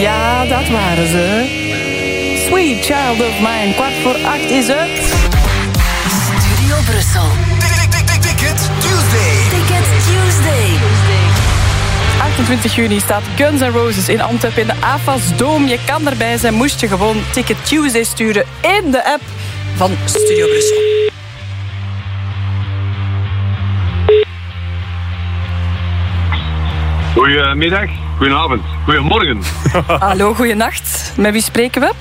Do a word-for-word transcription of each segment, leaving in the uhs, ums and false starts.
Ja, dat waren ze. Sweet Child of Mine. Kwart voor acht is het. Studio Brussel. Ticket Tuesday. Ticket Tuesday. achtentwintig juni staat Guns N' Roses in Antwerpen in de A F A S Dome. Je kan erbij zijn, moest je gewoon Ticket Tuesday sturen in de app van Studio Brussel. Goedemiddag, goedenavond, goedemorgen. Hallo, goeienacht. Met wie spreken we?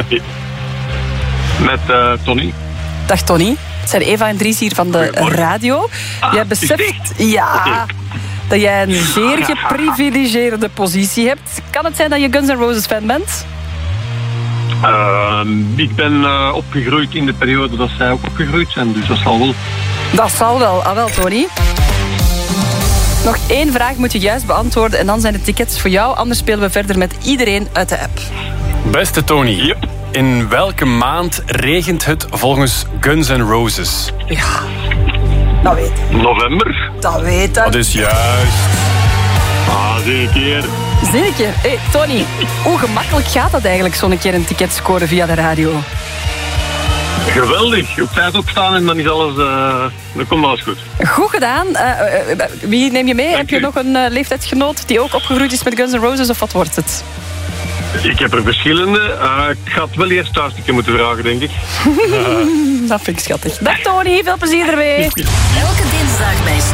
Met uh, Tony. Dag Tony. Het zijn Eva en Dries hier van de radio. Ah, jij beseft ja, dat jij een zeer geprivilegeerde positie hebt. Kan het zijn dat je Guns N' Roses fan bent? Uh, ik ben uh, opgegroeid in de periode dat zij ook opgegroeid zijn, dus dat zal wel. Dat zal wel. Ah wel, Tony. Nog één vraag moet je juist beantwoorden en dan zijn de tickets voor jou. Anders spelen we verder met iedereen uit de app. Beste Tony, Yep. in welke maand regent het volgens Guns N' Roses? Ja, dat weet ik. November. Dat weet Dat ik. is juist. Ah, zeker. Zeker. Hey, Tony, hoe gemakkelijk gaat dat eigenlijk, zo'n keer een ticket scoren via de radio? Geweldig. Op tijd opstaan en dan is alles, uh, dan komt alles goed. Goed gedaan. Uh, uh, uh, wie neem je mee? Dank Heb je u. nog een uh, leeftijdsgenoot die ook opgegroeid is met Guns N' Roses, of wat wordt het? Ik heb er verschillende. Uh, ik ga het wel eerst thuis een keer moeten vragen, denk ik. Dat vind ik schattig. Dag Tony, veel plezier ermee. Elke dinsdag bij